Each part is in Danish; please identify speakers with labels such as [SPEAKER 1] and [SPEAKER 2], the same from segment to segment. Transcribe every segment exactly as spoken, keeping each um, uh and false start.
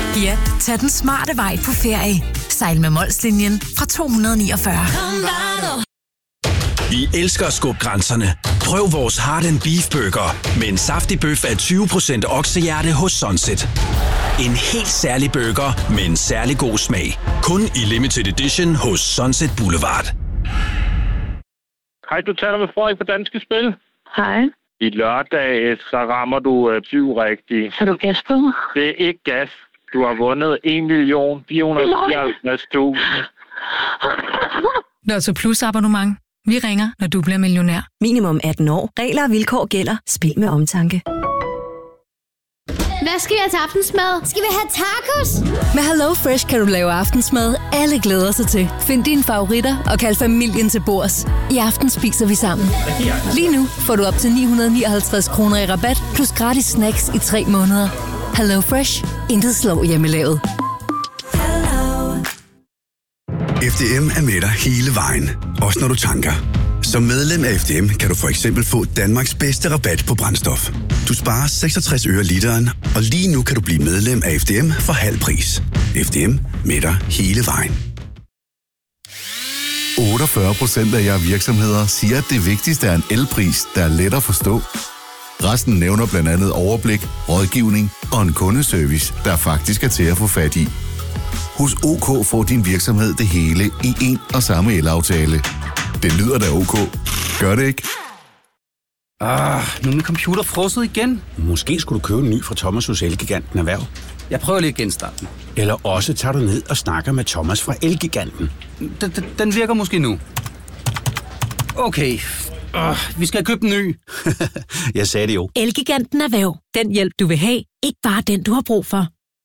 [SPEAKER 1] Ja, tag den smarte vej på ferie. Sejl med Molslinjen fra to hundrede niogfyrre.
[SPEAKER 2] Vi elsker at skubbe grænserne. Prøv vores Heart and Beef Burger med en saftig bøf af tyve procent oksehjerte hos Sunset. En helt særlig burger med en særlig god smag. Kun i limited edition hos Sunset Boulevard.
[SPEAKER 3] Hej, du taler med Frederik fra Danske Spil.
[SPEAKER 4] Hej.
[SPEAKER 3] I lørdag, så rammer du øh, syv rigtigt.
[SPEAKER 4] Har du gas på mig?
[SPEAKER 3] Det er ikke gas. Du har vundet en million fire hundrede og fireoghalvtreds tusind.
[SPEAKER 1] Lotto Plus abonnement. Vi ringer, når du bliver millionær.
[SPEAKER 5] Minimum atten år. Regler og vilkår gælder. Spil med omtanke.
[SPEAKER 6] Hvad skal vi have til aftensmad? Skal vi have tacos?
[SPEAKER 5] Med Hello Fresh kan du lave aftensmad, alle glæder sig til. Find dine favoritter og kald familien til bords. I aften spiser vi sammen. Lige nu får du op til ni hundrede nioghalvtreds kroner i rabat, plus gratis snacks i tre måneder. Hello Fresh. Intet slår hjemmelavet.
[SPEAKER 7] F D M er med dig hele vejen, også når du tanker. Som medlem af F D M kan du for eksempel få Danmarks bedste rabat på brændstof. Du sparer seksogtres øre literen, og lige nu kan du blive medlem af F D M for halv pris. F D M med dig hele vejen.
[SPEAKER 8] otteogfyrre procent af jer virksomheder siger, at det vigtigste er en elpris, der er let at forstå. Resten nævner blandt andet overblik, rådgivning og en kundeservice, der faktisk er til at få fat i. Hos OK får din virksomhed det hele i en og samme elaftale. Det lyder da OK. Gør det ikke?
[SPEAKER 9] Ah, nu er min computer frosset igen. Måske skulle du købe en ny fra Thomas hos Elgiganten Erhverv. Jeg prøver lige at genstarte den. Eller også tager du ned og snakker med Thomas fra Elgiganten. Den, den, den virker måske nu. Okay. Uh, vi skal købe en ny. Jeg sagde det jo.
[SPEAKER 5] Elgiganten Erhverv. Den hjælp, du vil have. Ikke bare den, du har brug for.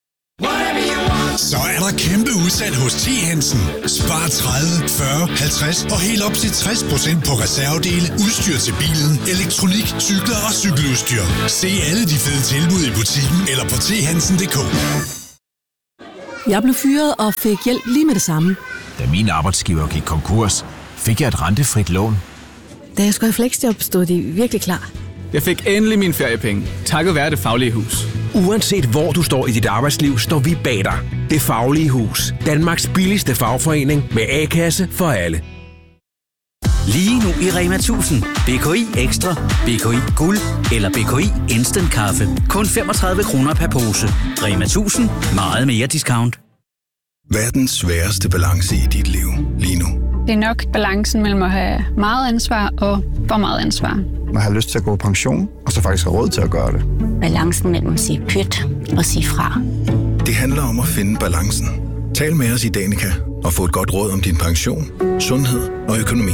[SPEAKER 10] Så er der kæmpe udsalg hos T. Hansen. Spar tredive, fyrre, halvtreds og helt op til tres procent på reservedele, udstyr til bilen, elektronik, cykler og cykeludstyr. Se alle de fede tilbud i butikken eller på t hansen punktum d k.
[SPEAKER 11] Jeg blev fyret og fik hjælp lige med det samme.
[SPEAKER 12] Da min arbejdsgiver gik konkurs, fik jeg et rentefrit lån.
[SPEAKER 11] Da jeg skulle i fleksjob, stod de virkelig klar.
[SPEAKER 13] Jeg fik endelig mine feriepenge, takket være Det Faglige Hus.
[SPEAKER 2] Uanset hvor du står i dit arbejdsliv, står vi bag dig. Det Faglige Hus. Danmarks billigste fagforening med A-kasse for alle.
[SPEAKER 14] Lige nu i Rema tusind. B K I Ekstra, B K I Guld eller B K I Instant Kaffe. Kun femogtredive kroner per pose. Rema tusind. Meget mere discount.
[SPEAKER 10] Hvad er den sværeste balance i dit liv lige nu?
[SPEAKER 15] Det er nok balancen mellem at have meget ansvar og for meget ansvar.
[SPEAKER 16] Man har lyst til at gå på pension, og så faktisk har råd til at gøre det.
[SPEAKER 17] Balancen mellem at sige pyt og sige fra.
[SPEAKER 10] Det handler om at finde balancen. Tal med os i Danica og få et godt råd om din pension, sundhed og økonomi.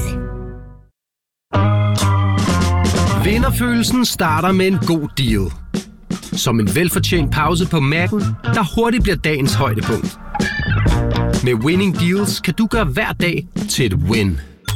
[SPEAKER 18] Vinderfølelsen starter med en god deal. Som en velfortjent pause på Mac'en, der hurtigt bliver dagens højdepunkt. Med Winning Deals kan du gøre hver dag til et win.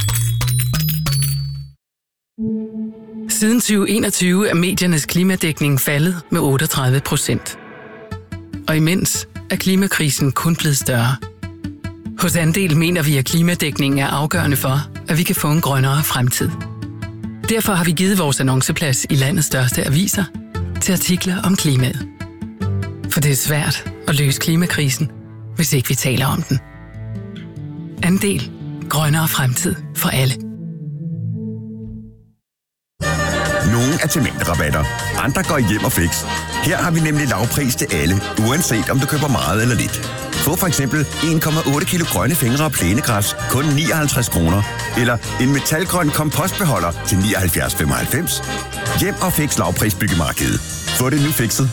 [SPEAKER 1] Siden tyve enogtyve er mediernes klimadækning faldet med otteogtredive procent. Og imens er klimakrisen kun blevet større. Hos Andel mener vi, at klimadækningen er afgørende for, at vi kan få en grønnere fremtid. Derfor har vi givet vores annonceplads i landets største aviser til artikler om klimaet. For det er svært at løse klimakrisen, hvis ikke vi taler om den. Andel. Grønnere fremtid for alle.
[SPEAKER 19] Nogle er til mængderabatter, andre går hjem og fix. Her har vi nemlig lavpris til alle, uanset om du køber meget eller lidt. Få for eksempel en komma otte kilo grønne fingre og plænegræs, kun nioghalvtreds kroner. Eller en metalgrøn kompostbeholder til nioghalvfjerds komma femoghalvfems. Hjem og fix lavpris byggemarkedet. Få det nu fikset.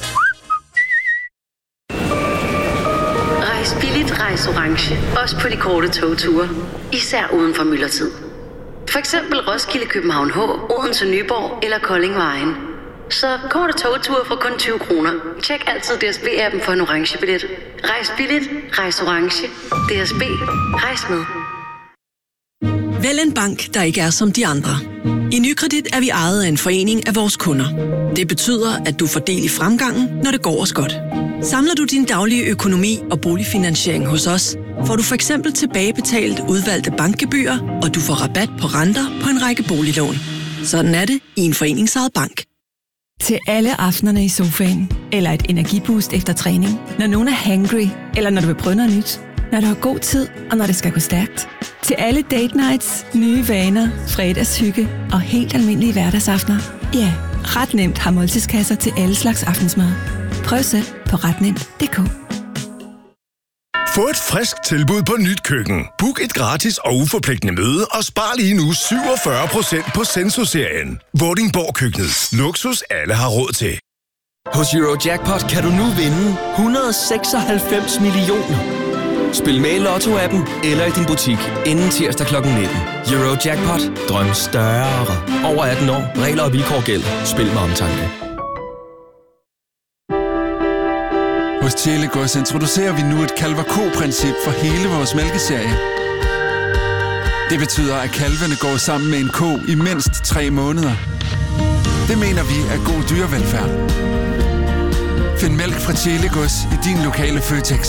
[SPEAKER 20] Rejs billigt, rejs orange. Også på de korte togture. Især uden for myldretid. For eksempel Roskilde, København H, Odense, Nyborg eller Kolding Vejen. Så korte togture for kun tyve kroner. Tjek altid D S B-appen for en orange billet. Rejs billigt, rejs orange. D S B. Rejs med.
[SPEAKER 11] Vælg en bank, der ikke er som de andre. I Nykredit er vi ejet af en forening af vores kunder. Det betyder, at du får del i fremgangen, når det går os godt. Samler du din daglige økonomi og boligfinansiering hos os, får du for eksempel tilbagebetalt udvalgte bankgebyrer, og du får rabat på renter på en række boliglån. Sådan er det i en foreningsejet bank.
[SPEAKER 4] til alle aftenerne i sofaen. Eller et energiboost efter træning. Når nogen er hangry, eller når du vil prøve noget nyt. Når du har god tid, og når det skal gå stærkt. Til alle date nights, nye vaner, fredagshygge og helt almindelige hverdagsaftener. Ja, ret nemt har måltidskasser til alle slags aftensmad. Prøv selv på ret nemt punktum d k.
[SPEAKER 21] Få et frisk tilbud på Nyt Køkken. Book et gratis og uforpligtende møde og spar lige nu syvogfyrre procent på Senso-serien. Vordingborg Køkkenet. Luksus alle har råd til.
[SPEAKER 22] Hos Eurojackpot kan du nu vinde et hundrede og seksoghalvfems millioner. Spil med i Lotto-appen eller i din butik inden tirsdag klokken nitten. Eurojackpot. Drøm større. Over atten år. Regler og vilkår gælder. Spil med omtanke.
[SPEAKER 23] Hos Tjælegods introducerer vi nu et kalver-ko-princip for hele vores mælkeserie. Det betyder, at kalvene går sammen med en ko i mindst tre måneder. Det mener vi er god dyrevelfærd. Find mælk fra Tjælegods i din lokale Føtex.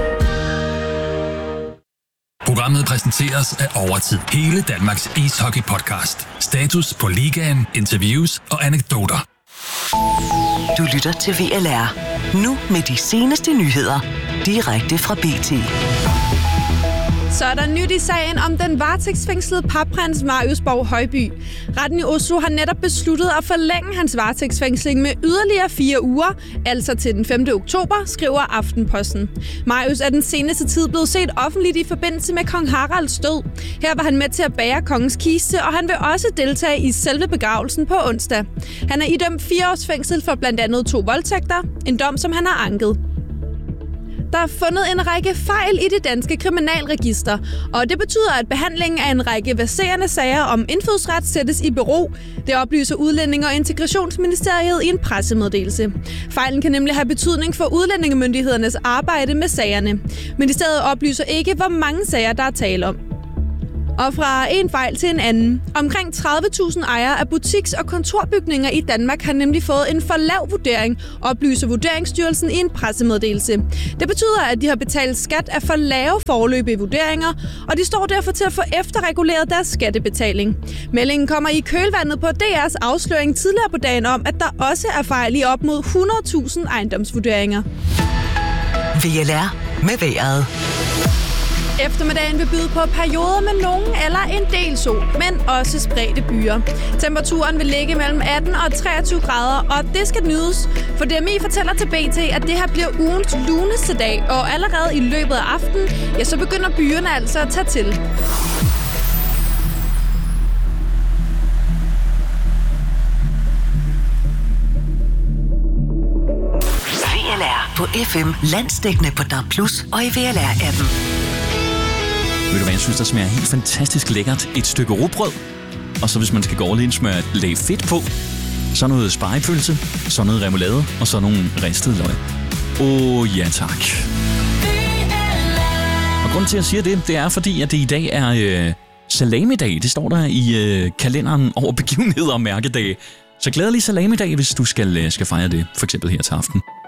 [SPEAKER 24] Programmet præsenteres af Overtid. Hele Danmarks ishockey-podcast. Status på ligaen, interviews og anekdoter.
[SPEAKER 25] Du lytter til V L R. Nu med de seneste nyheder. Direkte fra B T.
[SPEAKER 26] Så er der nyt i sagen om den varetægtsfængslede papprins Marius Borg Højby. Retten i Oslo har netop besluttet at forlænge hans varetægtsfængsling med yderligere fire uger, altså til den femte oktober, skriver Aftenposten. Marius er den seneste tid blevet set offentligt i forbindelse med kong Haralds død. Her var han med til at bære kongens kiste, og han vil også deltage i selve begravelsen på onsdag. Han er idømt fire års fængsel for blandt andet to voldtægter, en dom som han har anket. Der er fundet en række fejl i det danske kriminalregister, og det betyder, at behandlingen af en række verserende sager om indfødsret sættes i bero. Det oplyser Udlændinge- og Integrationsministeriet i en pressemeddelelse. Fejlen kan nemlig have betydning for udlændingemyndighedernes arbejde med sagerne. Ministeriet oplyser ikke, hvor mange sager der er tale om. Og fra en fejl til en anden. Omkring tredive tusind ejere af butiks- og kontorbygninger i Danmark har nemlig fået en for lav vurdering, oplyser Vurderingsstyrelsen i en pressemeddelelse. Det betyder, at de har betalt skat af for lave foreløbige vurderinger, og de står derfor til at få efterreguleret deres skattebetaling. Meldingen kommer i kølvandet på D R's afsløring tidligere på dagen om, at der også er fejl i op mod hundrede tusind ejendomsvurderinger.
[SPEAKER 25] V L R med vejret.
[SPEAKER 26] Eftermiddagen vil byde på perioder med nogen eller en del sol, men også spredte byer. Temperaturen vil ligge mellem atten og treogtyve grader, og det skal nydes. For D M I fortæller til B T, at det her bliver ugens luneste dag, og allerede i løbet af aftenen, ja, så begynder byerne altså at tage til.
[SPEAKER 25] V L R på F M, landsdækkende på D A B plus, og i V L R-appen.
[SPEAKER 27] Ved du hvad, jeg synes, der smager helt fantastisk lækkert. Et stykke rugbrød, og så hvis man skal gå all in, smøre et lag fedt på. Så noget spegepølse, så noget remoulade, og så nogle ristede løg. Åh, oh, ja tak. Og grunden til, at jeg siger det, det er fordi, at det i dag er øh, salamidag. Det står der i øh, kalenderen over begivenheder og mærkedage. Så glædelig salamidag, hvis du skal, øh, skal fejre det, for eksempel her til aften.